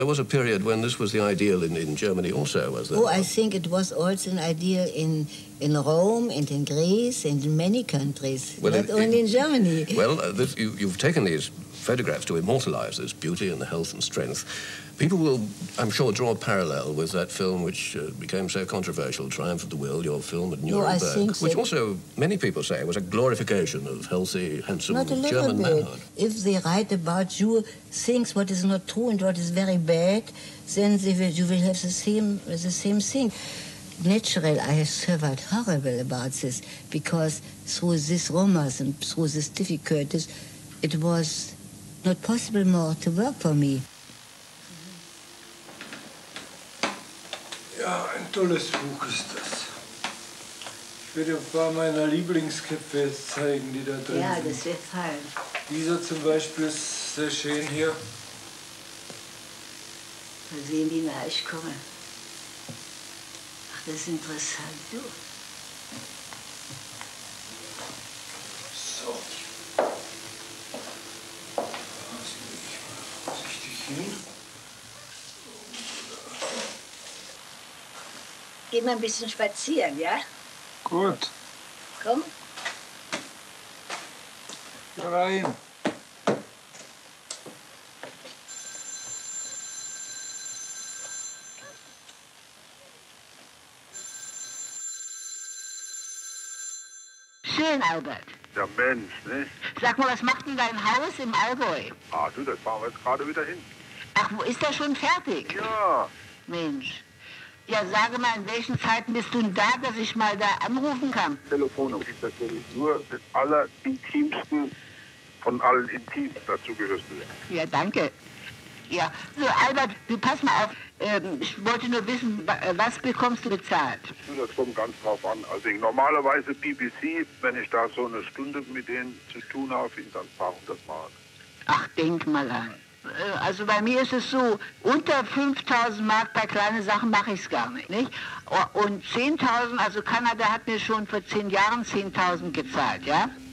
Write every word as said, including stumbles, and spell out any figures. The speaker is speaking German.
There was a period when this was the ideal in, in Germany also, was there? Oh, I think it was also an ideal in, in Rome and in Greece and in many countries, well, not it, only it, in Germany. Well, uh, this, you, you've taken these photographs to immortalize this beauty and the health and strength. People will, I'm sure, draw a parallel with that film which uh, became so controversial, Triumph of the Will, your film at Nuremberg, no, I think which so. also, many people say, was a glorification of healthy, handsome not a little German bit. manhood. If they write about you things what is not true and what is very bad, then they will, you will have the same, the same thing. Naturally, I have suffered horrible about this, because through these rumors and through these difficulties, it was not possible more to work for me. Ja, ein tolles Buch ist das. Ich werde ein paar meiner Lieblingsköpfe jetzt zeigen, die da drin ja, sind. Ja, das wird fallen. Dieser zum Beispiel ist sehr schön hier. Mal sehen, wie nah ich komme. Ach, das ist interessant, du. So. Lass mich mal vorsichtig hin. Geh mal ein bisschen spazieren, ja? Gut. Komm. Rein. Schön, Albert. Ja, Mensch, nicht? Sag mal, was macht denn dein Haus im Allgäu? Ah, du, das fahren wir jetzt gerade wieder hin. Ach, wo ist das schon fertig? Ja. Mensch. Ja, sage mal, in welchen Zeiten bist du denn da, dass ich mal da anrufen kann? Telefon ist natürlich nur das Allerintimsten von allen Intim dazu gehörst du. Ja, danke. Ja, so Albert, du pass mal auf. Ähm, ich wollte nur wissen, was bekommst du bezahlt? Du, das kommt ganz drauf an. Also normalerweise B B C, wenn ich da so eine Stunde mit denen zu tun habe, dann ein paar hundert Mark. Ach, denk mal an. Also bei mir ist es so, unter fünftausend Mark bei kleinen Sachen mache ich es gar nicht, nicht? Und zehntausend, also Kanada hat mir schon vor zehn Jahren zehntausend gezahlt, ja?